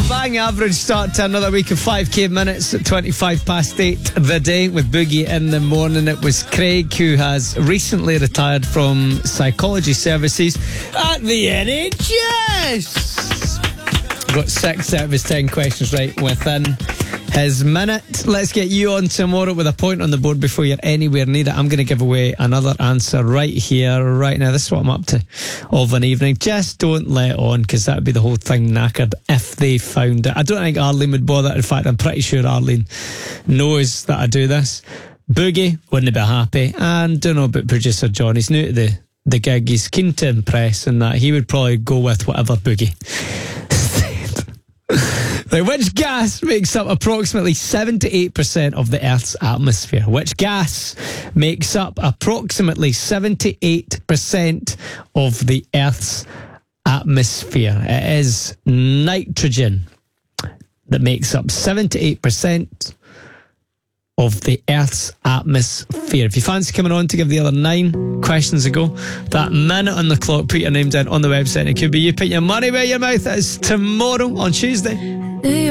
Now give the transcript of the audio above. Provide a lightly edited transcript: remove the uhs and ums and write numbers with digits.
bang average start to another week of 5k minutes at 25 past 8 the day with Boogie in the morning. It was Craig, who has recently retired from psychology services at the NHS. Got 6 out of his 10 questions right within his minute. Let's get you on tomorrow with a point on the board before you're anywhere near it. I'm going to give away another answer right here, right now. This is what I'm up to of an evening. Just don't let on, because that would be the whole thing knackered if they found it. I don't think Arlene would bother. In fact, I'm pretty sure Arlene knows that I do this. Boogie wouldn't be happy. And don't know about producer John. He's new to the gig. He's keen to impress, and that he would probably go with whatever Boogie Now, which gas makes up approximately 78% of the Earth's atmosphere? Which gas makes up approximately 78% of the Earth's atmosphere? It is nitrogen that makes up 78% of the Earth's atmosphere. If you fancy coming on to give the other 9 questions a go, that minute on the clock, put your name down on the website. It could be you. Put your money where your mouth is tomorrow on Tuesday.